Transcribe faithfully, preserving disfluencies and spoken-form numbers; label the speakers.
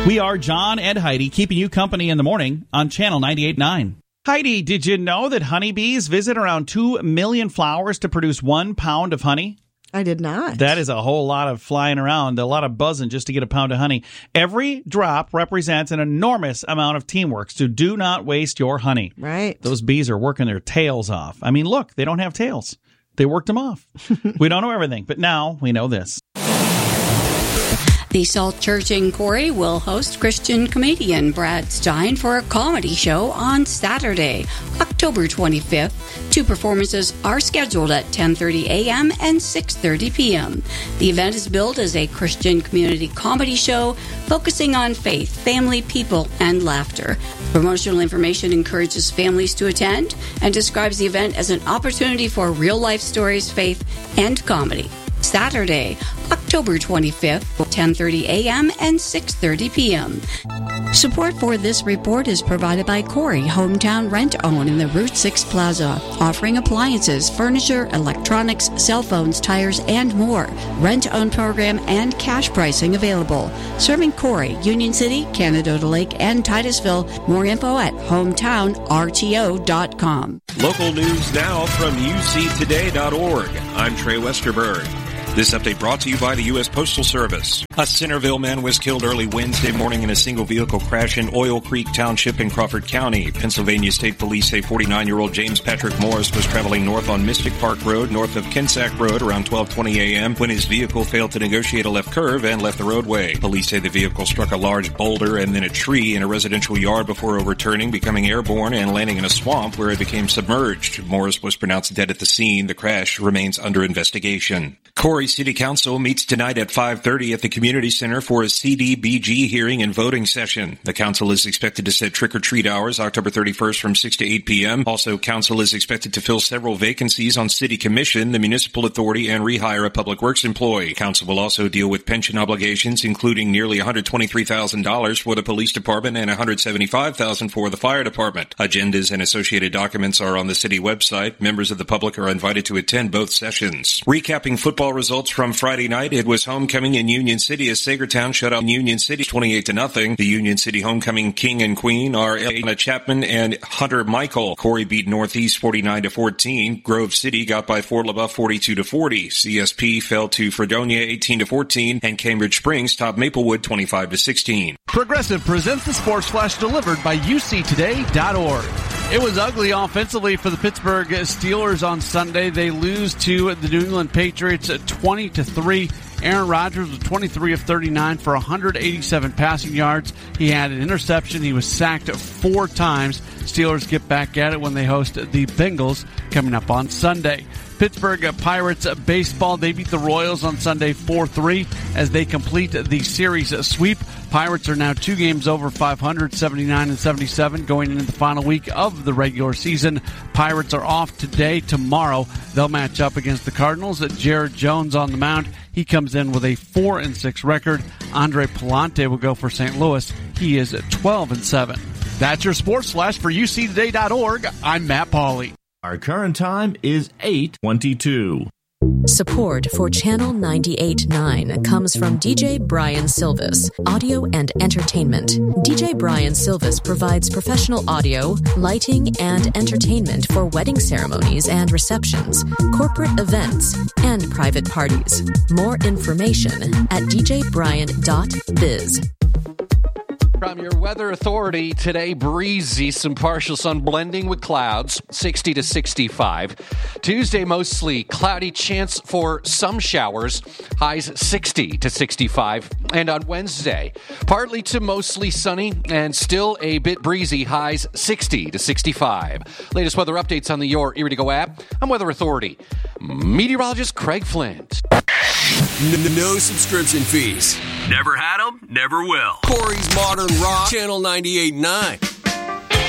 Speaker 1: We are John and Heidi, keeping you company in the morning on Channel ninety-eight point nine. Heidi, did you know that honeybees visit around two million flowers to produce one pound of honey?
Speaker 2: I did not.
Speaker 1: That is a whole lot of flying around, a lot of buzzing just to get a pound of honey. Every drop represents an enormous amount of teamwork, so do not waste your honey.
Speaker 2: Right.
Speaker 1: Those bees are working their tails off. I mean, look, they don't have tails. They worked them off. We don't know everything, but now we know this.
Speaker 3: The Salt Church in Corey will host Christian comedian Brad Stein for a comedy show on Saturday, October twenty-fifth. Two performances are scheduled at ten thirty a.m. and six thirty p.m. The event is billed as a Christian community comedy show focusing on faith, family, people, and laughter. Promotional information encourages families to attend and describes the event as an opportunity for real-life stories, faith, and comedy. Saturday, October twenty-fifth, ten thirty a.m. and six thirty p.m. Support for this report is provided by Corey Hometown Rent-Own in the Route six Plaza, offering appliances, furniture, electronics, cell phones, tires, and more. Rent-Own program and cash pricing available. Serving Corey, Union City, Canada Lake, and Titusville. More info at hometown r t o dot com.
Speaker 4: Local news now from u c today dot org. I'm Trey Westerberg. This update brought to you by the U S Postal Service. A Centerville man was killed early Wednesday morning in a single-vehicle crash in Oil Creek Township in Crawford County. Pennsylvania State Police say forty-nine-year-old James Patrick Morris was traveling north on Mystic Park Road, north of Kinsack Road, around twelve twenty a.m. when his vehicle failed to negotiate a left curve and left the roadway. Police say the vehicle struck a large boulder and then a tree in a residential yard before overturning, becoming airborne, and landing in a swamp where it became submerged. Morris was pronounced dead at the scene. The crash remains under investigation. Corey City Council meets tonight at five thirty at the Community Center for a C D B G hearing and voting session. The council is expected to set trick-or-treat hours October thirty-first from six to eight p.m. Also, council is expected to fill several vacancies on City Commission, the Municipal Authority, and rehire a Public Works employee. Council will also deal with pension obligations, including nearly one hundred twenty-three thousand dollars for the Police Department and one hundred seventy-five thousand dollars for the Fire Department. Agendas and associated documents are on the city website. Members of the public are invited to attend both sessions. Recapping football results from Friday night, it was homecoming in Union City as Sagertown shut out Union City twenty-eight to nothing. The Union City homecoming king and queen are Anna Chapman and Hunter Michael. Corey beat Northeast forty-nine to fourteen. Grove City got by Fort LaBeouf forty-two to forty. C S P fell to Fredonia eighteen to fourteen, and Cambridge Springs topped Maplewood twenty-five to sixteen.
Speaker 5: Progressive presents the Sports Flash delivered by u c today dot org. It was ugly offensively for the Pittsburgh Steelers on Sunday. They lose to the New England Patriots at twenty to three. Aaron Rodgers was twenty-three of thirty-nine for one hundred eighty-seven passing yards. He had an interception. He was sacked four times. Steelers get back at it when they host the Bengals coming up on Sunday. Pittsburgh Pirates baseball, they beat the Royals on Sunday four three as they complete the series sweep. Pirates are now two games over five hundred, seventy-nine and seventy-seven, going into the final week of the regular season. Pirates are off today. Tomorrow, they'll match up against the Cardinals. Jared Jones on the mound. He comes in with a four and six record. Andre Palante will go for Saint Louis. He is at twelve and seven. That's your Sports Flash for u c today dot org. I'm Matt Pauley.
Speaker 6: Our current time is eight twenty-two.
Speaker 7: Support for Channel ninety-eight point nine comes from D J Brian Silvis, Audio and Entertainment. D J Brian Silvis provides professional audio, lighting, and entertainment for wedding ceremonies and receptions, corporate events, and private parties. More information at d j brian dot biz.
Speaker 8: From your weather authority, today breezy, some partial sun blending with clouds, sixty to sixty-five. Tuesday, mostly cloudy, chance for some showers, highs sixty to sixty-five. And on Wednesday, partly to mostly sunny and still a bit breezy, highs sixty to sixty-five. Latest weather updates on the Your Erie to Go app. I'm Weather Authority meteorologist Craig Flint.
Speaker 9: No subscription fees.
Speaker 10: Never had them, never will.
Speaker 9: Corey's Modern Rock, Channel ninety-eight point nine.